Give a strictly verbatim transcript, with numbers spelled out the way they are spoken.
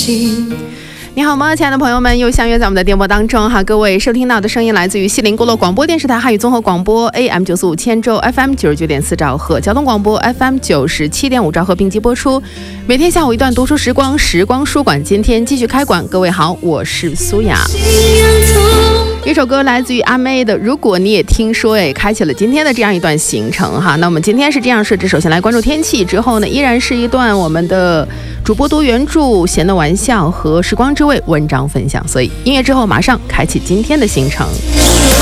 心。 你好吗，亲爱的朋友们，又相约在我们的电波当中哈。各位收听到的声音来自于西林部落广播电视台汉语综合广播 A M 九四五千州 F M 九十九点四兆赫，交通广播 F M 九十七点五兆赫并机播出。每天下午一段读书时光，时光书馆今天继续开馆。各位好，我是苏雅。一首歌来自于阿妹的《如果你也听说》，也开启了今天的这样一段行程哈。那我们今天是这样设置，首先来关注天气，之后呢，依然是一段我们的主播读原著、闲的玩笑和时光之味文章分享。所以音乐之后马上开启今天的行程。